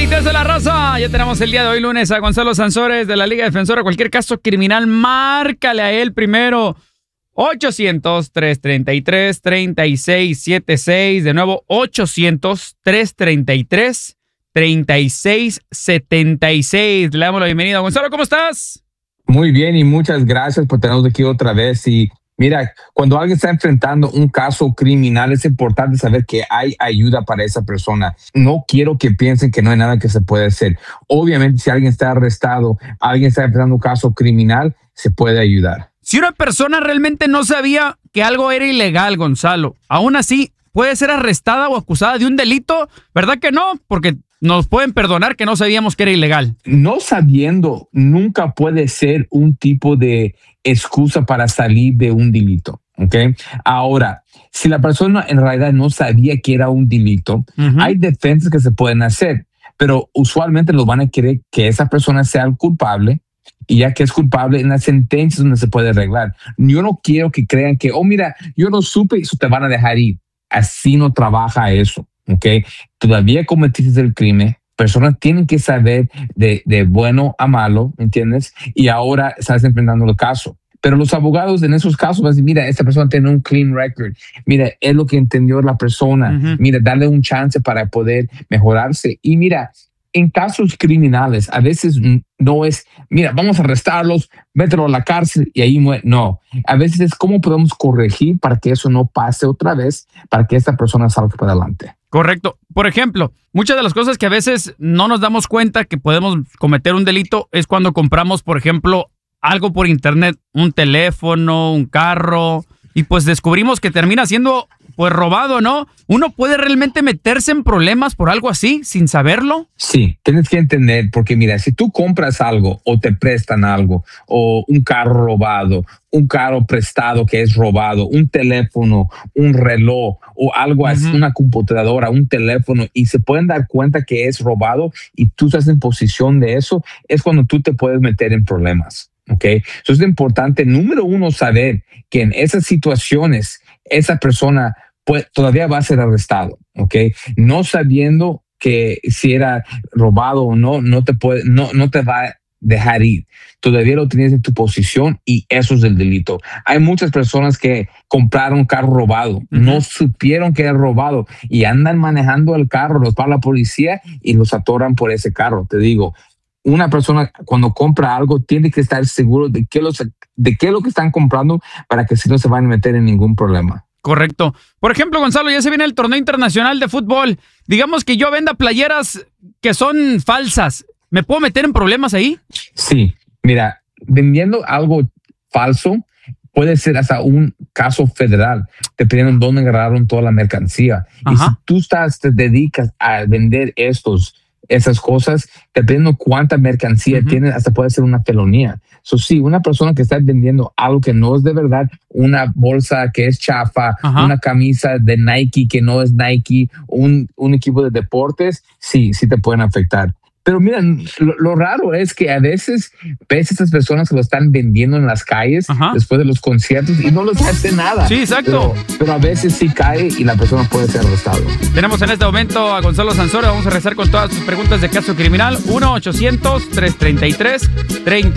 Benditas de la raza. Ya tenemos el día de hoy, lunes, a Gonzalo Sansores de la Liga Defensora. Cualquier caso criminal, márcale a él primero. 800-333-3676. De nuevo, 800-333-3676. Le damos la bienvenida. Gonzalo, ¿cómo estás? Muy bien y muchas gracias por tenernos aquí otra vez. Y mira, cuando alguien está enfrentando un caso criminal, es importante saber que hay ayuda para esa persona. No quiero que piensen que no hay nada que se puede hacer. Obviamente, si alguien está arrestado, alguien está enfrentando un caso criminal, se puede ayudar. Si una persona realmente no sabía que algo era ilegal, Gonzalo, aún así puede ser arrestada o acusada de un delito, ¿verdad que no? Porque nos pueden perdonar que no sabíamos que era ilegal. No sabiendo nunca puede ser un tipo de excusa para salir de un delito, ¿ok? Ahora, si la persona en realidad no sabía que era un delito, hay defensas que se pueden hacer, pero usualmente los van a querer que esa persona sea el culpable. Y ya que es culpable, en las sentencias donde se puede arreglar. Yo no quiero que crean que, oh, mira, yo no supe y eso te van a dejar ir. Así no trabaja eso, ¿ok? Todavía cometiste el crimen. Personas tienen que saber de bueno a malo, ¿entiendes? Y ahora estás enfrentando el caso. Pero los abogados en esos casos van a decir, mira, esta persona tiene un clean record. Mira, es lo que entendió la persona. Mira, darle un chance para poder mejorarse. Y mira, en casos criminales, a veces no es, mira, vamos a arrestarlos, mételo a la cárcel y ahí muere. No, a veces es cómo podemos corregir para que eso no pase otra vez, para que esta persona salga para adelante. Correcto. Por ejemplo, muchas de las cosas que a veces no nos damos cuenta que podemos cometer un delito es cuando compramos, por ejemplo, algo por internet, un teléfono, un carro, y pues descubrimos que termina siendo pues robado, ¿no? ¿Uno puede realmente meterse en problemas por algo así sin saberlo? Sí, tienes que entender, porque mira, si tú compras algo o te prestan algo, o un carro robado, un carro prestado que es robado, un teléfono, un reloj o algo así, una computadora, un teléfono, y se pueden dar cuenta que es robado y tú estás en posición de eso, es cuando tú te puedes meter en problemas. Okay. Entonces es importante, número uno, saber que en esas situaciones esa persona todavía va a ser arrestado, okay. No sabiendo que si era robado o no, no te va a dejar ir. Todavía lo tienes en tu posición y eso es el delito. Hay muchas personas que compraron un carro robado, no supieron que era robado y andan manejando el carro, los para la policía y los atoran por ese carro. Te digo, una persona cuando compra algo tiene que estar seguro de qué es lo que están comprando para que si no se van a meter en ningún problema. Correcto. Por ejemplo, Gonzalo, ya se viene el torneo internacional de fútbol. Digamos que yo venda playeras que son falsas. ¿Me puedo meter en problemas ahí? Sí. Mira, vendiendo algo falso puede ser hasta un caso federal, dependiendo de dónde agarraron toda la mercancía. Y si tú te dedicas a vender esas cosas, dependiendo cuánta mercancía tienes, hasta puede ser una felonía. Sí, una persona que está vendiendo algo que no es de verdad, una bolsa que es chafa, una camisa de Nike que no es Nike, un equipo de deportes, sí te pueden afectar. Pero mira, lo raro es que a veces ves a estas personas que lo están vendiendo en las calles después de los conciertos y no les hace nada. Sí, exacto. Pero a veces sí cae y la persona puede ser arrestada. Tenemos en este momento a Gonzalo Sansores. Vamos a rezar con todas sus preguntas de caso criminal. 1-800-333-30